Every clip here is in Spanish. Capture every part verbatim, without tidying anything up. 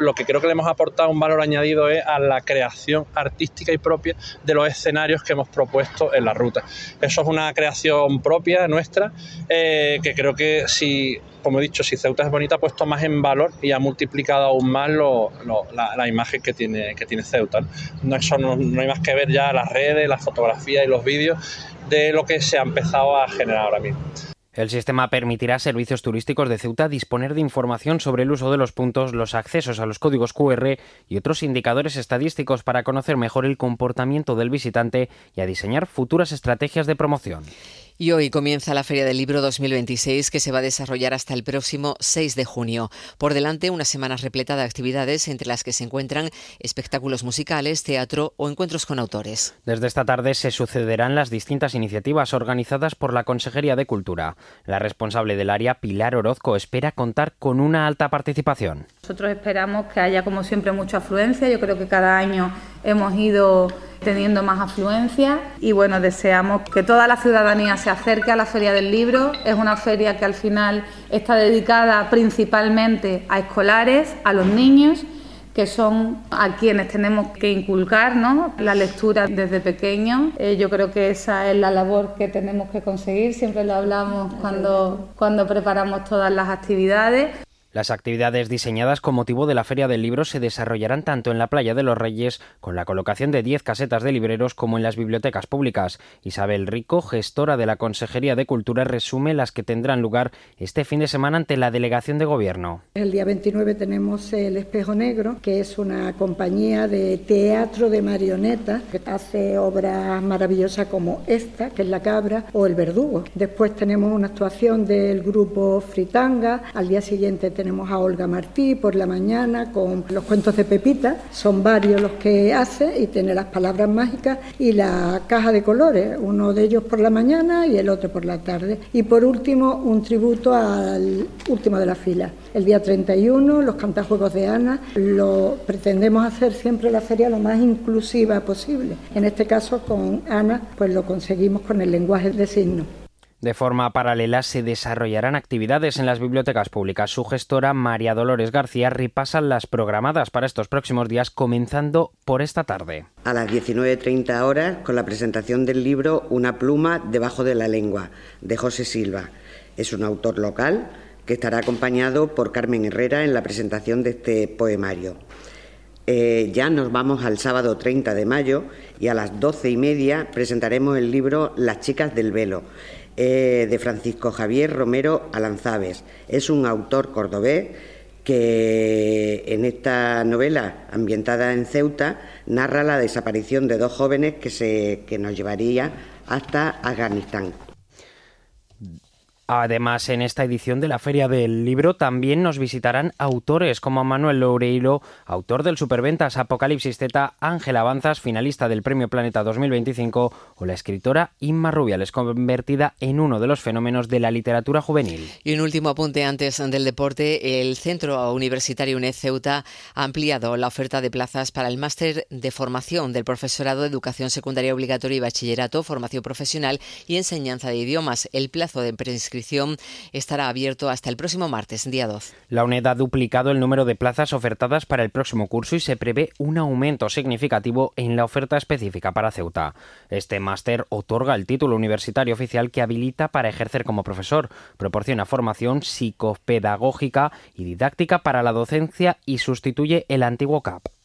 lo que creo que le hemos aportado un valor añadido es a la creación artística y propia de los escenarios que hemos propuesto en la ruta. Eso es una creación propia nuestra, eh, que creo que si, como he dicho, si Ceuta es bonita, ha puesto más en valor y ha multiplicado aún más lo, lo, la, la imagen que tiene, que tiene Ceuta, ¿no? No, eso no, no hay más que ver ya las redes, las fotografías y los vídeos de lo que se ha empezado a generar ahora mismo. El sistema permitirá a servicios turísticos de Ceuta disponer de información sobre el uso de los puntos, los accesos a los códigos cu erre y otros indicadores estadísticos para conocer mejor el comportamiento del visitante y a diseñar futuras estrategias de promoción. Y hoy comienza la Feria del Libro dos mil veintiséis, que se va a desarrollar hasta el próximo seis de junio. Por delante, una semana repleta de actividades, entre las que se encuentran espectáculos musicales, teatro o encuentros con autores. Desde esta tarde se sucederán las distintas iniciativas organizadas por la Consejería de Cultura. La responsable del área, Pilar Orozco, espera contar con una alta participación. Nosotros esperamos que haya, como siempre, mucha afluencia. Yo creo que cada año hemos ido teniendo más afluencia y bueno, deseamos que toda la ciudadanía se acerque a la Feria del Libro. Es una feria que al final está dedicada principalmente a escolares, a los niños, que son a quienes tenemos que inculcar, ¿no?, la lectura desde pequeños. Eh, yo creo que esa es la labor que tenemos que conseguir, siempre lo hablamos cuando, cuando preparamos todas las actividades. Las actividades diseñadas con motivo de la Feria del Libro se desarrollarán tanto en la Playa de los Reyes, con la colocación de diez casetas de libreros, como en las bibliotecas públicas. Isabel Rico, gestora de la Consejería de Cultura, resume las que tendrán lugar este fin de semana ante la Delegación de Gobierno. El día veintinueve tenemos El Espejo Negro, que es una compañía de teatro de marionetas que hace obras maravillosas como esta, que es La Cabra, o El Verdugo. Después tenemos una actuación del grupo Fritanga. Al día siguiente tenemos Tenemos a Olga Martí por la mañana con los cuentos de Pepita. Son varios los que hace y tiene las palabras mágicas y la caja de colores, uno de ellos por la mañana y el otro por la tarde. Y por último, un tributo al último de la fila. El día treinta y uno, los cantajuegos de Ana. Lo pretendemos hacer siempre la feria lo más inclusiva posible. En este caso, con Ana, pues lo conseguimos con el lenguaje de signos. De forma paralela se desarrollarán actividades en las bibliotecas públicas. Su gestora, María Dolores García, repasa las programadas para estos próximos días, comenzando por esta tarde. A las diecinueve treinta horas, con la presentación del libro Una pluma debajo de la lengua, de José Silva. Es un autor local que estará acompañado por Carmen Herrera en la presentación de este poemario. Eh, ya nos vamos al sábado treinta de mayo y a las doce y media presentaremos el libro Las chicas del velo, eh, de Francisco Javier Romero Alanzabes. Es un autor cordobés que en esta novela, ambientada en Ceuta, narra la desaparición de dos jóvenes que, se, que nos llevaría hasta Afganistán. Además, en esta edición de la Feria del Libro también nos visitarán autores como Manuel Loureiro, autor del superventas Apocalipsis Z, Ángela Avanzas, finalista del Premio Planeta dos mil veinticinco, o la escritora Inma Rubiales, convertida en uno de los fenómenos de la literatura juvenil. Y un último apunte antes del deporte. El Centro Universitario UNED Ceuta ha ampliado la oferta de plazas para el máster de formación del profesorado de Educación Secundaria Obligatoria y Bachillerato, Formación Profesional y Enseñanza de Idiomas. El plazo de prescripción estará abierto hasta el próximo martes, día doce. La UNED ha duplicado el número de plazas ofertadas para el próximo curso y se prevé un aumento significativo en la oferta específica para Ceuta. Este máster otorga el título universitario oficial que habilita para ejercer como profesor, proporciona formación psicopedagógica y didáctica para la docencia y sustituye el antiguo C A P.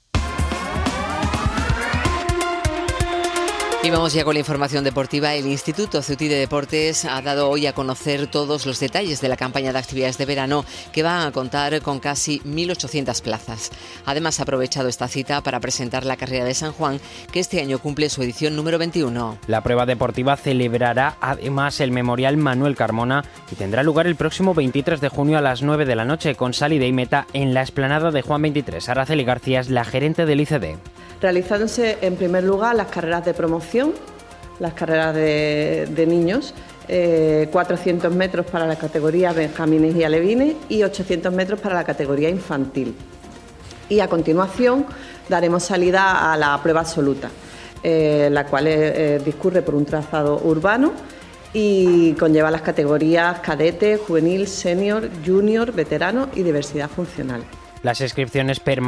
Y vamos ya con la información deportiva. El Instituto Ceutí de Deportes ha dado hoy a conocer todos los detalles de la campaña de actividades de verano, que va a contar con casi mil ochocientas plazas. Además, ha aprovechado esta cita para presentar la carrera de San Juan, que este año cumple su edición número veintiuno. La prueba deportiva celebrará además el Memorial Manuel Carmona y tendrá lugar el próximo veintitrés de junio a las nueve de la noche, con salida y meta en la explanada de Juan veintitrés. Araceli García es la gerente del I C D. Realizándose en primer lugar las carreras de promoción, las carreras de, de niños, eh, cuatrocientos metros para la categoría Benjamines y Alevines y ochocientos metros para la categoría infantil. Y a continuación daremos salida a la prueba absoluta, eh, la cual eh, discurre por un trazado urbano y conlleva las categorías cadete, juvenil, senior, junior, veterano y diversidad funcional. Las inscripciones permanecen